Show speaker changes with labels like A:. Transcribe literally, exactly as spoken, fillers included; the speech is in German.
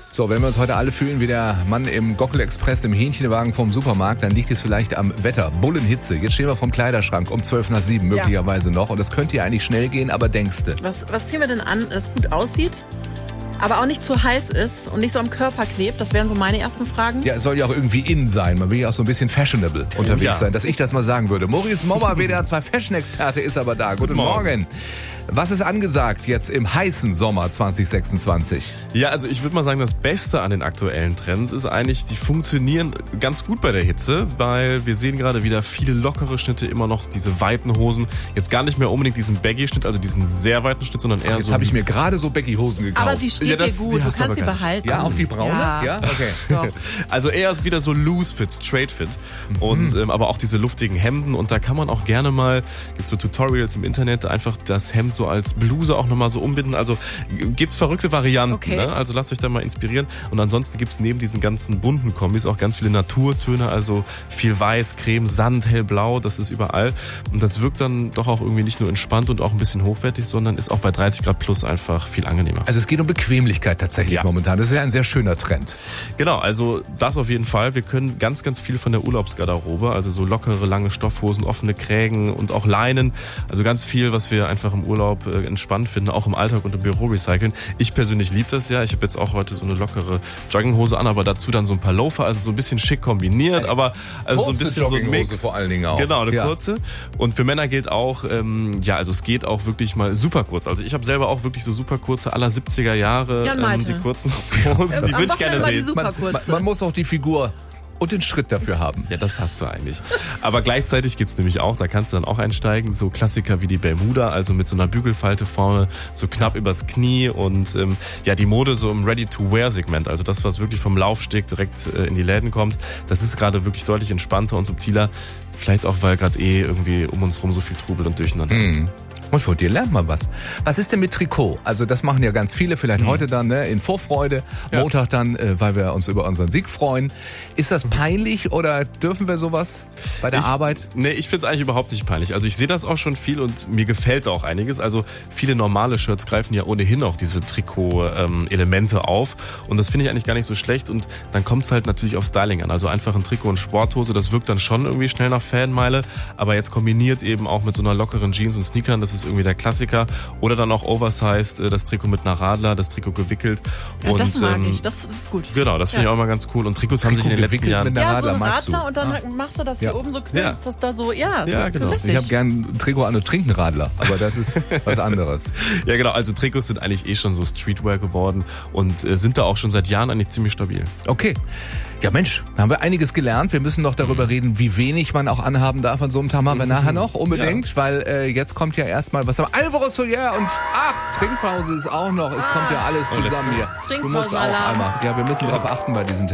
A: So, wenn wir uns heute alle fühlen wie der Mann im Gockel-Express im Hähnchenwagen vom Supermarkt, dann liegt es vielleicht am Wetter. Bullenhitze. Jetzt stehen wir vom Kleiderschrank um zwölf nach sieben möglicherweise ja. noch. Und das könnte ja eigentlich schnell gehen, aber denkste.
B: Was, was ziehen wir denn an, das gut aussieht, aber auch nicht zu heiß ist und nicht so am Körper klebt? Das wären so meine ersten Fragen.
A: Ja, es soll ja auch irgendwie in sein. Man will ja auch so ein bisschen fashionable unterwegs ja. sein, dass ich das mal sagen würde. Maurice Mommer, W D R zwei Fashion-Experte, ist aber da. Guten Morgen. Morgen. Was ist angesagt jetzt im heißen Sommer zwanzig sechsundzwanzig?
C: Ja, also ich würde mal sagen, das Beste an den aktuellen Trends ist eigentlich, die funktionieren ganz gut bei der Hitze, weil wir sehen gerade wieder viele lockere Schnitte, immer noch diese weiten Hosen. Jetzt gar nicht mehr unbedingt diesen Baggy-Schnitt, also diesen sehr weiten Schnitt, sondern eher
A: Ach, jetzt
C: so...
A: Jetzt habe ich mir gerade so Baggy-Hosen gekauft.
B: Aber die steht
C: ja, das,
B: dir gut,
C: die
B: du kannst sie behalten.
A: Ja, auch die braune?
B: Ja,
A: ja? Okay.
B: Doch.
C: Also eher wieder so Loose-Fit, Straight-Fit. Mhm. Und ähm, aber auch diese luftigen Hemden. Und da kann man auch gerne mal, gibt so Tutorials im Internet, einfach das Hemd so als Bluse auch nochmal so umbinden. Also gibt's verrückte Varianten.
B: Okay.
C: Ne? Also lasst euch da mal inspirieren. Und ansonsten gibt's neben diesen ganzen bunten Kombis auch ganz viele Naturtöne. Also viel Weiß, Creme, Sand, Hellblau. Das ist überall. Und das wirkt dann doch auch irgendwie nicht nur entspannt und auch ein bisschen hochwertig, sondern ist auch bei dreißig Grad plus einfach viel angenehmer.
A: Also es geht um Bequemlichkeit tatsächlich
C: ja.
A: momentan. Das ist ja ein sehr schöner Trend.
C: Genau, also das auf jeden Fall. Wir können ganz, ganz viel von der Urlaubsgarderobe, also so lockere, lange Stoffhosen, offene Krägen und auch Leinen. Also ganz viel, was wir einfach im Urlaub äh, entspannt finden, auch im Alltag und im Büro recyceln. Ich persönlich liebe das ja. Ich habe jetzt auch heute so eine lockere Jogginghose an, aber dazu dann so ein paar Loafer, also so ein bisschen schick kombiniert, aber also so ein bisschen so ein Mix.
A: Vor allen Dingen auch.
C: Genau, eine
A: ja.
C: kurze. Und für Männer gilt auch, ähm, ja, also es geht auch wirklich mal super kurz. Also ich habe selber auch wirklich so super kurze aller siebziger Jahre,
B: ja,
C: ähm, die kurzen Hosen, die würde ich gerne sehen.
A: Man, man, man muss auch die Figur und den Schritt dafür haben.
C: Ja, das hast du eigentlich. Aber gleichzeitig gibt's nämlich auch, da kannst du dann auch einsteigen, so Klassiker wie die Bermuda, also mit so einer Bügelfalte vorne, so knapp übers Knie und ähm, ja, die Mode so im Ready-to-Wear-Segment, also das, was wirklich vom Laufsteg direkt äh, in die Läden kommt, das ist gerade wirklich deutlich entspannter und subtiler. Vielleicht auch, weil gerade eh irgendwie um uns rum so viel Trubel und Durcheinander ist.
A: Mhm. Und von dir lernt man was. Was ist denn mit Trikot? Also das machen ja ganz viele, vielleicht mhm. heute dann ne, in Vorfreude, ja. Montag dann, äh, weil wir uns über unseren Sieg freuen. Ist das peinlich oder dürfen wir sowas bei der
C: ich,
A: Arbeit?
C: Nee, ich finde es eigentlich überhaupt nicht peinlich. Also ich sehe das auch schon viel und mir gefällt auch einiges. Also viele normale Shirts greifen ja ohnehin auch diese Trikot-Elemente ähm, auf und das finde ich eigentlich gar nicht so schlecht und dann kommt es halt natürlich auf Styling an. Also einfach ein Trikot und Sporthose, das wirkt dann schon irgendwie schnell nach Fanmeile, aber jetzt kombiniert eben auch mit so einer lockeren Jeans und Sneakern, das ist irgendwie der Klassiker. Oder dann auch oversized, das Trikot mit einer Radler, das Trikot gewickelt.
B: Ja,
C: und,
B: das mag
C: ähm,
B: ich, das ist gut.
C: Genau, das finde ja. ich auch immer ganz cool. Und Trikots
A: Trikot
C: haben sich in den letzten Jahren...
A: Mit einer
B: ja,
A: Radler,
B: so ein Radler
A: du?
B: und dann
A: ah.
B: machst du das
A: ja.
B: hier oben so knüllst,
C: Ja.
B: dass das da so, ja, das
C: ja,
B: ist
C: genau.
B: lässig.
A: Ich habe gern ein Trikot an und trinken Radler, aber das ist was anderes.
C: Ja, genau. Also Trikots sind eigentlich eh schon so Streetwear geworden und äh, sind da auch schon seit Jahren eigentlich ziemlich stabil.
A: Okay. Ja Mensch, da haben wir einiges gelernt. Wir müssen noch darüber mhm. reden, wie wenig man auch anhaben darf an so einem Tag. Machen wir mhm. nachher noch unbedingt, ja. weil äh, jetzt kommt ja erstmal was. Aber Alvaro Soler und ach, Trinkpause ist auch noch. Es kommt ja alles
C: oh,
A: zusammen hier.
B: Trinkpause,
A: du musst auch
B: Alarm.
A: einmal. Ja, wir müssen darauf achten bei diesen